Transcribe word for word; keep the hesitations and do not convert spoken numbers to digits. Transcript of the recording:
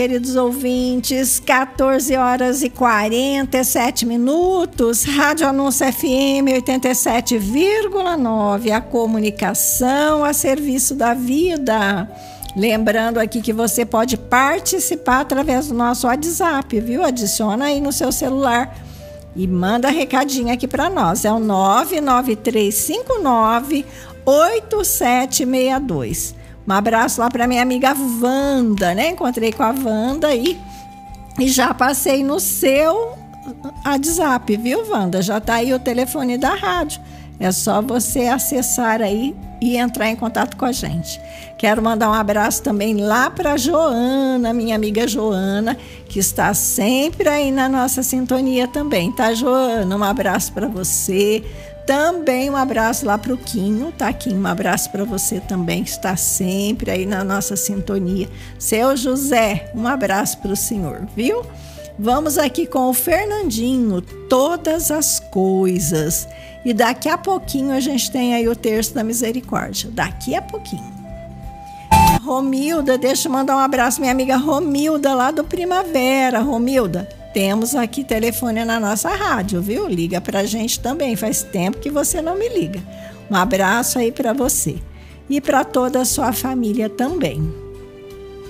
Queridos ouvintes, quatorze horas e quarenta e sete minutos, Rádio Anúncio F M oitenta e sete vírgula nove, a comunicação a serviço da vida. Lembrando aqui que você pode participar através do nosso WhatsApp, viu? Adiciona aí no seu celular e manda recadinho aqui para nós. É o nove nove três cinco nove oito sete seis dois. Um abraço lá para minha amiga Wanda, né? Encontrei com a Wanda aí e já passei no seu WhatsApp, viu, Wanda? Já tá aí o telefone da rádio. É só você acessar aí e entrar em contato com a gente. Quero mandar um abraço também lá para Joana, minha amiga Joana, que está sempre aí na nossa sintonia também, tá, Joana? Um abraço para você. Também um abraço lá para o Quinho, tá, Quinho? Um abraço para você também, que está sempre aí na nossa sintonia. Seu José, um abraço para o senhor, viu? Vamos aqui com o Fernandinho, Todas as Coisas. E daqui a pouquinho a gente tem aí o Terço da Misericórdia. Daqui a pouquinho. Romilda, deixa eu mandar um abraço, minha amiga Romilda, lá do Primavera. Romilda, temos aqui telefone na nossa rádio, viu? Liga pra gente também, faz tempo que você não me liga. Um abraço aí pra você e pra toda a sua família também.